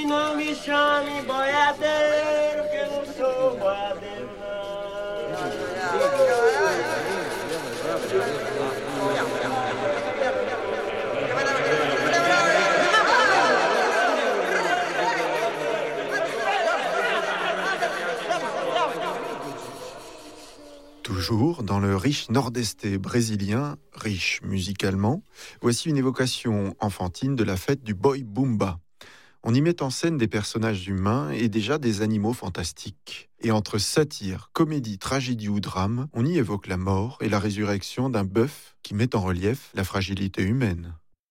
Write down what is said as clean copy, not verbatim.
não me chame boiadeiro, que eu não sou boiadeiro, Toujours dans le riche nord-estais brésilien, riche musicalement, voici une évocation enfantine de la fête du Boi Bumba. On y met en scène des personnages humains et déjà des animaux fantastiques. Et entre satire, comédie, tragédie ou drame, on y évoque la mort et la résurrection d'un bœuf qui met en relief la fragilité humaine.